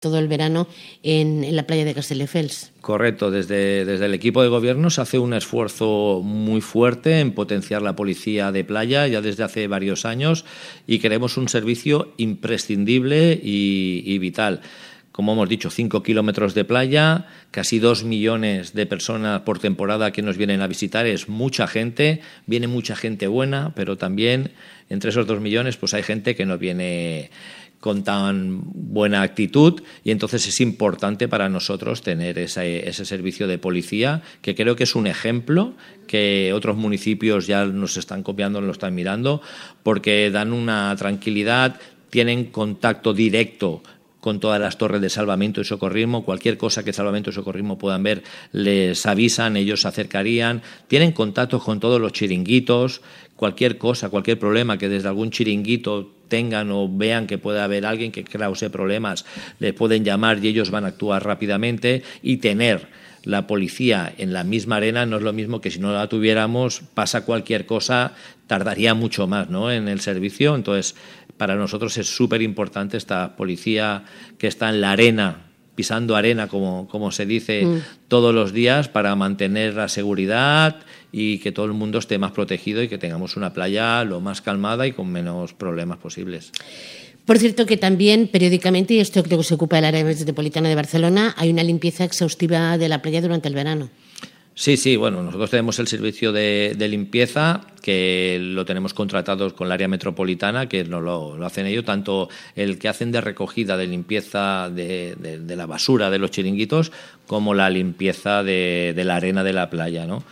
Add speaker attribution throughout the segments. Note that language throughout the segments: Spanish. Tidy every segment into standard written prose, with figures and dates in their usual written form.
Speaker 1: todo el verano en la playa de Castelldefels.
Speaker 2: Correcto, desde el equipo de gobierno se hace un esfuerzo muy fuerte en potenciar la policía de playa ya desde hace varios años y queremos un servicio imprescindible y vital. Como hemos dicho, 5 kilómetros de playa, casi 2 millones de personas por temporada que nos vienen a visitar, es mucha gente, viene mucha gente buena, pero también entre esos 2 millones pues hay gente que no viene con tan buena actitud y entonces es importante para nosotros tener ese servicio de policía que creo que es un ejemplo que otros municipios ya nos están copiando, nos lo están mirando porque dan una tranquilidad, tienen contacto directo con todas las torres de salvamento y socorrismo, cualquier cosa que salvamento y socorrismo puedan ver, les avisan, ellos se acercarían, tienen contactos con todos los chiringuitos, cualquier cosa, cualquier problema que desde algún chiringuito tengan o vean que puede haber alguien que cause problemas, les pueden llamar y ellos van a actuar rápidamente y tener la policía en la misma arena no es lo mismo que si no la tuviéramos, pasa cualquier cosa, tardaría mucho más, ¿no?, en el servicio. Entonces, para nosotros es súper importante esta policía que está en la arena, pisando arena, como se dice, todos los días para mantener la seguridad y que todo el mundo esté más protegido y que tengamos una playa lo más calmada y con menos problemas posibles.
Speaker 1: Por cierto que también periódicamente, y esto creo que se ocupa el área metropolitana de Barcelona, hay una limpieza exhaustiva de la playa durante el verano.
Speaker 2: Sí, bueno, nosotros tenemos el servicio de limpieza que lo tenemos contratado con el área metropolitana, que no lo hacen ellos, tanto el que hacen de recogida, de limpieza de la basura de los chiringuitos, como la limpieza de la arena de la playa, ¿no?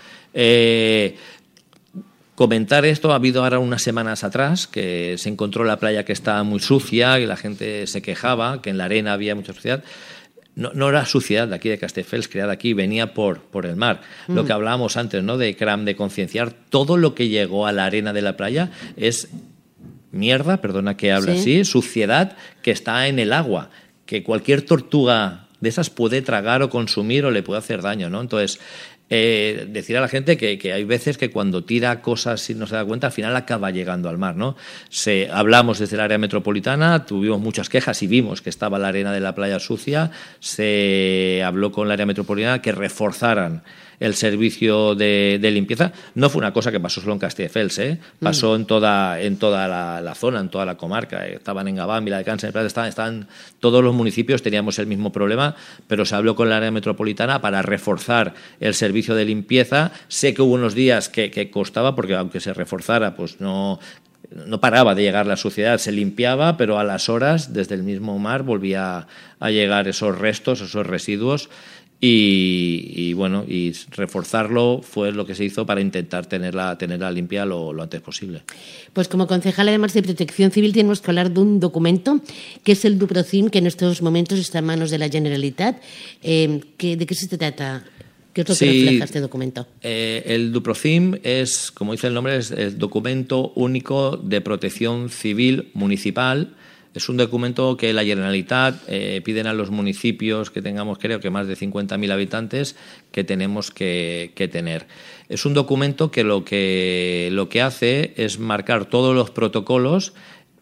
Speaker 2: Comentar esto, ha habido ahora unas semanas atrás que se encontró la playa que estaba muy sucia y la gente se quejaba, que en la arena había mucha suciedad. No era suciedad de aquí de Castelldefels, creada aquí, venía por el mar. Lo que hablábamos antes, ¿no?, de CRAM, de concienciar, todo lo que llegó a la arena de la playa es mierda, perdona que hable así, suciedad que está en el agua, que cualquier tortuga de esas puede tragar o consumir o le puede hacer daño, ¿no? Entonces, decir a la gente que hay veces que cuando tira cosas y no se da cuenta, al final acaba llegando al mar, ¿no? Hablamos desde el área metropolitana, tuvimos muchas quejas y vimos que estaba la arena de la playa sucia, se habló con el área metropolitana que reforzaran el servicio de limpieza. No fue una cosa que pasó solo en Castelldefels, pasó en toda la zona, en toda la comarca. Estaban en Gabán, Viladecans, en Prat, estaban todos los municipios, teníamos el mismo problema, pero se habló con el área metropolitana para reforzar el servicio de limpieza. Sé que hubo unos días que costaba, porque aunque se reforzara, pues no paraba de llegar la suciedad, se limpiaba, pero a las horas, desde el mismo mar, volvía a llegar esos restos, esos residuos. Y bueno, y reforzarlo fue lo que se hizo para intentar tenerla limpia lo antes posible.
Speaker 1: Pues como concejala además de Protección Civil tenemos que hablar de un documento que es el Duprocim, que en estos momentos está en manos de la Generalitat. ¿De qué se trata? ¿Qué es lo que refleja este documento?
Speaker 2: El Duprocim es, como dice el nombre, es el Documento Único de Protección Civil Municipal. Es un documento que la Generalitat piden a los municipios que tengamos, creo que más de 50.000 habitantes, que tenemos que tener. Es un documento que lo que hace es marcar todos los protocolos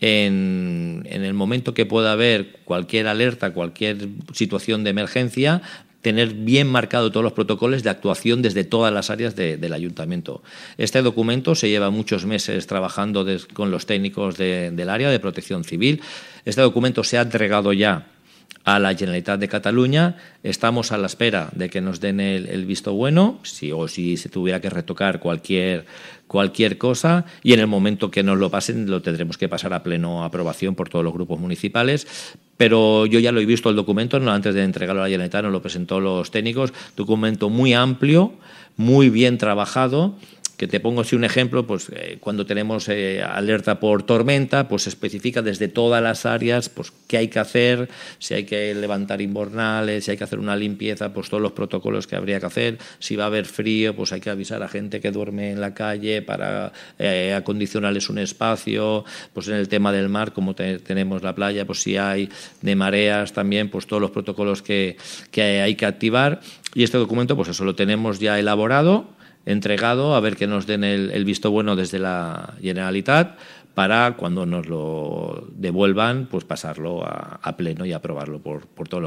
Speaker 2: en el momento que pueda haber cualquier alerta, cualquier situación de emergencia, tener bien marcado todos los protocolos de actuación desde todas las áreas del ayuntamiento. Este documento se lleva muchos meses trabajando con los técnicos del área de protección civil. Este documento se ha entregado ya a la Generalitat de Cataluña. Estamos a la espera de que nos den el visto bueno, si se tuviera que retocar cualquier cosa, y en el momento que nos lo pasen lo tendremos que pasar a pleno aprobación por todos los grupos municipales. Pero yo ya lo he visto el documento, no, antes de entregarlo a la Generalitat nos lo presentó los técnicos, documento muy amplio, muy bien trabajado. Que te pongo así un ejemplo, pues cuando tenemos alerta por tormenta, pues se especifica desde todas las áreas pues qué hay que hacer, si hay que levantar invernales, si hay que hacer una limpieza, pues todos los protocolos que habría que hacer, si va a haber frío, pues hay que avisar a gente que duerme en la calle para acondicionarles un espacio, pues en el tema del mar, como tenemos la playa, pues si hay de mareas también, pues todos los protocolos que hay que activar. Y este documento, pues eso lo tenemos ya elaborado, entregado, a ver que nos den el visto bueno desde la Generalitat para cuando nos lo devuelvan, pues pasarlo a pleno y aprobarlo por todo